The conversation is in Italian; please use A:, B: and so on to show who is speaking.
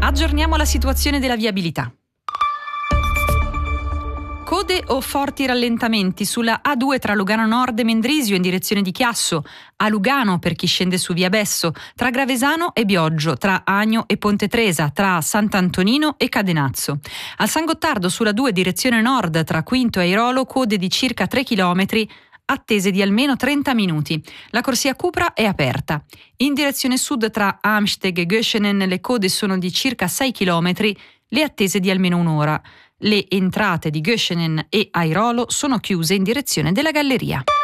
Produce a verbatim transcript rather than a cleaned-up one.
A: Aggiorniamo la situazione della viabilità. Code o forti rallentamenti sulla A due tra Lugano Nord e Mendrisio in direzione di Chiasso, a Lugano per chi scende su via Besso, tra Gravesano e Bioggio, tra Agno e Ponte Tresa, tra Sant'Antonino e Cadenazzo. Al San Gottardo sulla due direzione nord tra Quinto e Airolo, code di circa tre chilometri, attese di almeno trenta minuti. La corsia Cupra è aperta. In direzione sud tra Amsteg e Göschenen le code sono di circa sei chilometri, le attese di almeno un'ora. Le entrate di Göschenen e Airolo sono chiuse in direzione della galleria.